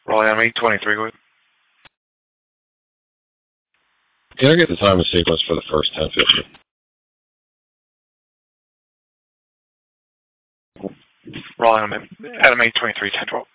Rolling on 823, go ahead. Can I get the time and sequence for the first 1050? Rolling on Adam 823, 1012.